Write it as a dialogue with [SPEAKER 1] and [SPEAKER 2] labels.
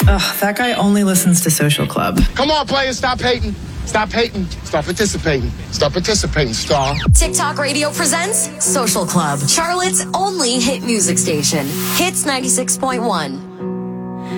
[SPEAKER 1] Ugh, that guy only listens to Social Club.
[SPEAKER 2] Come on, players, stop hating. Stop hating. Start participating. Start participating, star.
[SPEAKER 3] TikTok Radio presents Social Club, Charlotte's only hit music station. Hits 96.1.